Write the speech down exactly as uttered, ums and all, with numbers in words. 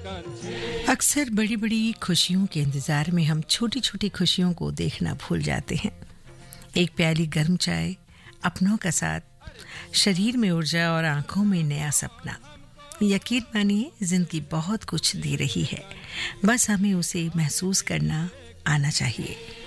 अक्सर बड़ी बड़ी खुशियों के इंतजार में हम छोटी छोटी खुशियों को देखना भूल जाते हैं। एक प्याली गर्म चाय, अपनों का साथ, शरीर में ऊर्जा और आंखों में नया सपना। यकीन मानिए, जिंदगी बहुत कुछ दे रही है, बस हमें उसे महसूस करना आना चाहिए।